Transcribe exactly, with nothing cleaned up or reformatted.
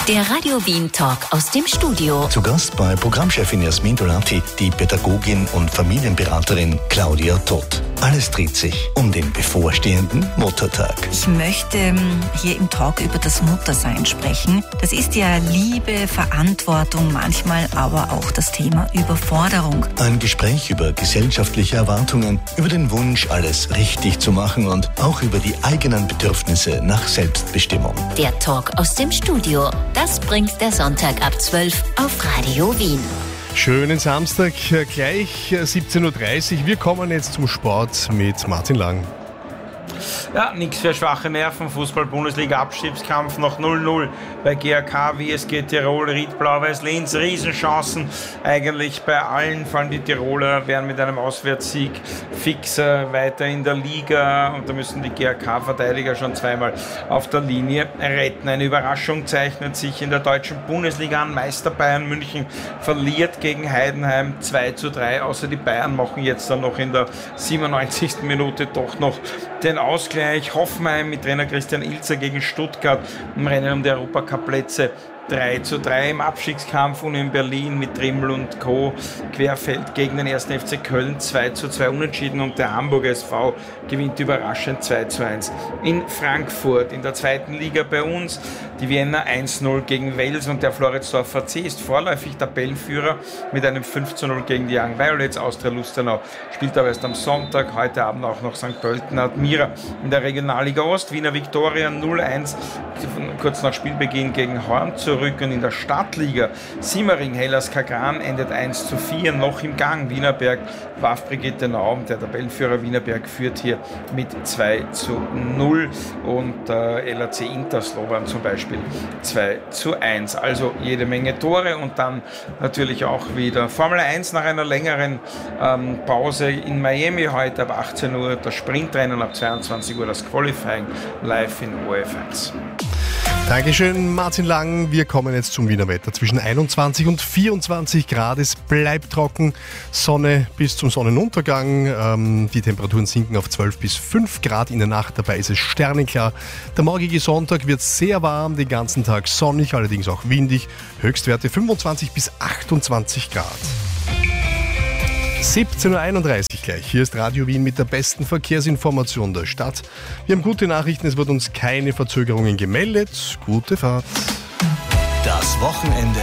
Der Radio Wien Talk aus dem Studio. Zu Gast bei Programmchefin Jasmin Dolati, die Pädagogin und Familienberaterin Claudia Todt. Alles dreht sich um den bevorstehenden Muttertag. Ich möchte hier im Talk über das Muttersein sprechen. Das ist ja Liebe, Verantwortung, manchmal aber auch das Thema Überforderung. Ein Gespräch über gesellschaftliche Erwartungen, über den Wunsch, alles richtig zu machen und auch über die eigenen Bedürfnisse nach Selbstbestimmung. Der Talk aus dem Studio. Das bringt der Sonntag ab zwölf auf Radio Wien. Schönen Samstag, gleich siebzehn Uhr dreißig. Wir kommen jetzt zum Sport mit Martin Lang. Ja, nichts für schwache Nerven. Fußball-Bundesliga-Abstiegskampf noch null null bei G A K, W S G Tirol, Ried Blau-Weiß-Linz. Riesenchancen eigentlich bei allen, vor allem die Tiroler werden mit einem Auswärtssieg fixer weiter in der Liga und da müssen die G A K-Verteidiger schon zweimal auf der Linie retten. Eine Überraschung zeichnet sich in der deutschen Bundesliga an. Meister Bayern München verliert gegen Heidenheim zwei zu drei. Außer die Bayern machen jetzt dann noch in der siebenundneunzigsten Minute doch noch den Ausgleich. Hoffenheim mit Trainer Christian Ilzer gegen Stuttgart im Rennen um die Europacup-Plätze drei zu drei im Abstiegskampf und in Berlin mit Trimmel und Co. Querfeld gegen den ersten F C Köln zwei zu zwei unentschieden und der Hamburger S V gewinnt überraschend zwei zu eins in Frankfurt. In der zweiten Liga bei uns die Vienna eins null gegen Wels und der Floridsdorfer C ist vorläufig Tabellenführer mit einem fünf zu null gegen die Young Violets. Austria Lustenau spielt aber erst am Sonntag, heute Abend auch noch Sankt Pölten Admira. In der Regionalliga Ost Wiener Viktoria null eins kurz nach Spielbeginn gegen Horn zurück und in der Stadtliga Simmering Hellas Kagran endet eins zu vier noch im Gang. Wienerberg warf Brigitte Naum, der Tabellenführer Wienerberg führt hier mit zwei zu null und äh, L A C Interslovan zum Beispiel zwei zu eins. Also jede Menge Tore und dann natürlich auch wieder Formel eins nach einer längeren ähm, Pause in Miami heute ab achtzehn Uhr das Sprintrennen, ab zweiundzwanzig Uhr das Qualifying live in O F eins. Dankeschön, Martin Lang. Wir kommen jetzt zum Wiener Wetter. Zwischen einundzwanzig und vierundzwanzig Grad. Es bleibt trocken. Sonne bis zum Sonnenuntergang. Ähm, die Temperaturen sinken auf zwölf bis fünf Grad in der Nacht. Dabei ist es sternenklar. Der morgige Sonntag wird sehr warm, den ganzen Tag sonnig, allerdings auch windig. Höchstwerte fünfundzwanzig bis achtundzwanzig Grad. siebzehn Uhr einunddreißig gleich. Hier ist Radio Wien mit der besten Verkehrsinformation der Stadt. Wir haben gute Nachrichten, es wird uns keine Verzögerungen gemeldet. Gute Fahrt. Das Wochenende